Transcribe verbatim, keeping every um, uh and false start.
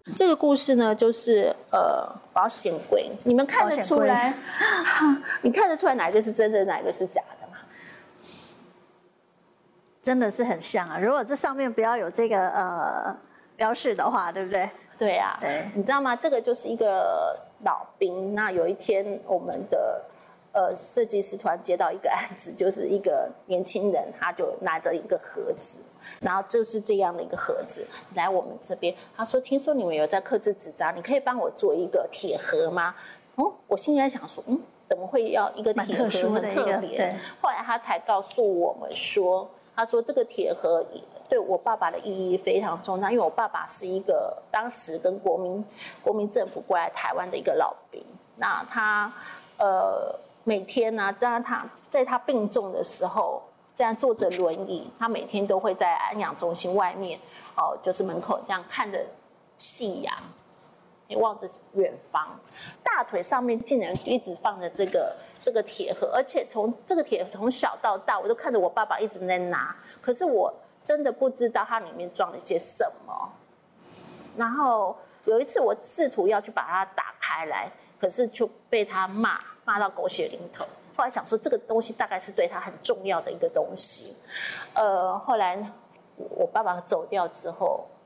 这个故事呢，就是呃保险柜，你们看得出来，你看得出来哪一个是真的，哪一个是假的吗？ 真的是很像啊！如果这上面不要有这个呃标示的话，对不对？ 对啊， 对， 你知道吗？这个就是一个老兵。那有一天，我们的呃设计师团接到一个案子，就是一个年轻人，他就拿着一个盒子，然后就是这样的一个盒子来我们这边。他说：“听说你们有在刻制纸张，你可以帮我做一个铁盒吗？”哦，我心里在想说，嗯，怎么会要一个铁盒？很特别。对。后来他才告诉我们说。他说：“这个铁盒对我爸爸的意义非常重大，因为我爸爸是一个当时跟国民国民政府过来台湾的一个老兵。那他呃每天呢、啊，在他在他病重的时候，虽然坐着轮椅，他每天都会在安养中心外面哦、呃，就是门口这样看着夕阳。”你望着远方，大腿上面竟然一直放着这个这个铁盒，而且从这个铁盒从小到大，我都看着我爸爸一直在拿，可是我真的不知道它里面装了些什么。然后有一次我试图要去把它打开来，可是就被他骂骂到狗血淋头。后来想说这个东西大概是对他很重要的一个东西，呃，后来我爸爸走掉之后。